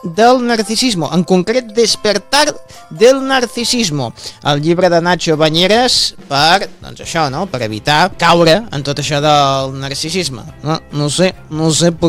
del narcisismo, en concret Despertar del narcisismo, el llibre de Nacho Bañeres per, doncs això, no?, per evitar caure en tot això del narcisisme. No sé